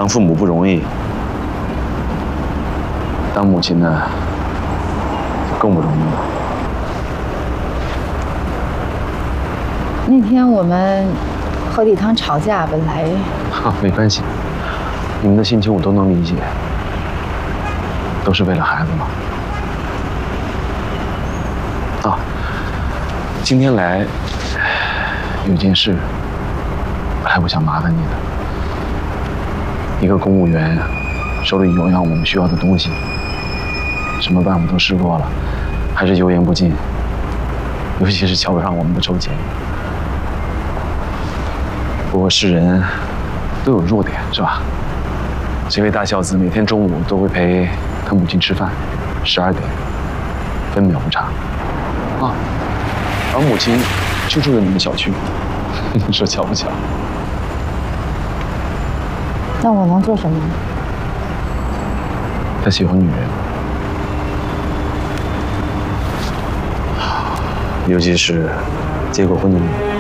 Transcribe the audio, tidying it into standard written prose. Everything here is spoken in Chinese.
当父母不容易，当母亲呢，就更不容易了。 那天我们和礼堂吵架，本来没关系，你们的心情我都能理解，都是为了孩子嘛。啊，今天来有件事，还不想麻烦你的。一个公务员手里有样我们需要的东西，什么办法都试过了，还是油盐不进，尤其是瞧不上我们的周姐。不过世人都有弱点，是吧？这位大孝子每天中午都会陪他母亲吃饭，12点，分秒不差。啊，而母亲就住在你们小区，你说巧不巧？ 那我能做什么？ 他喜欢女人，尤其是结过婚的女人。